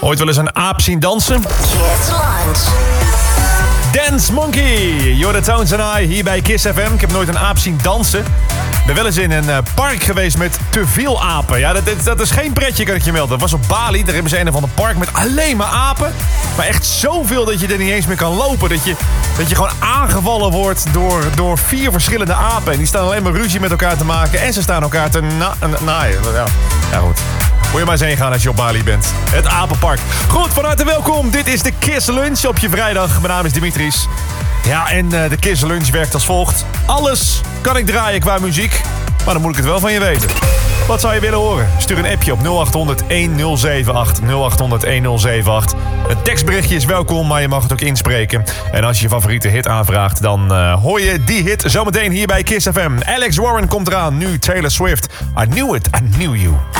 Ooit wel eens een aap zien dansen? Kiss Lunch. Dance Monkey, Jordan Tones en I hier bij Kiss FM. Ik heb nooit een aap zien dansen. Ik ben wel eens in een park geweest met te veel apen. Ja, dat is geen pretje, kan ik je melden. Dat was op Bali, daar hebben ze een van de park met alleen maar apen. Maar echt zoveel dat je er niet eens meer kan lopen. Dat je gewoon aangevallen wordt door 4 verschillende apen. En die staan alleen maar ruzie met elkaar te maken. En ze staan elkaar te naaien. Ja, goed. Moet je maar eens heen gaan als je op Bali bent. Het Apenpark. Goed, van harte welkom. Dit is de Kiss Lunch op je vrijdag. Mijn naam is Dimitris. Ja, en de Kiss Lunch werkt als volgt. Alles kan ik draaien qua muziek. Maar dan moet ik het wel van je weten. Wat zou je willen horen? Stuur een appje op 0800 1078. 0800 1078. Een tekstberichtje is welkom, maar je mag het ook inspreken. En als je je favoriete hit aanvraagt, dan hoor je die hit zometeen hier bij Kiss FM. Alex Warren komt eraan. Nu Taylor Swift. I knew it, I knew you.